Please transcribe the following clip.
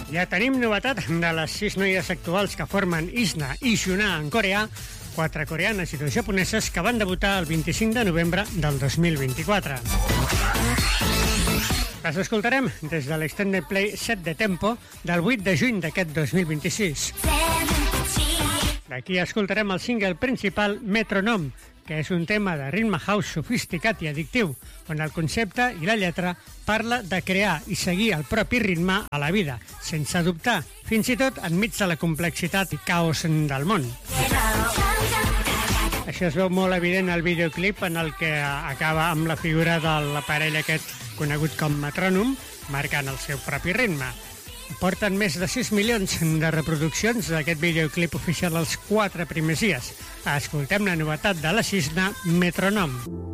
Ja tenim novetat de les 6 noies actuals que formen ISNA i Juna en coreà, 4 coreanes i 2 japoneses que van debutar el 25 de novembre del 2024. Les escoltarem des de l'Extended Play 7 de Tempo del 8 de juny d'aquest 2026. D'aquí escoltarem el single principal Metronome, que és un tema de ritme house sofisticat i addictiu, on el concepte i la lletra parla de crear i seguir el propi ritme a la vida, sense dubtar, fins i tot enmig de la complexitat i caos del món. Això es veu molt evident al videoclip en el que acaba amb la figura de l'aparell aquest conegut com metrònom, marcant el seu propi ritme. Porten més de 6 milions de reproduccions d'aquest videoclip oficial els 4 primers dies. Escoltem la novetat de la ISNA, Metronome.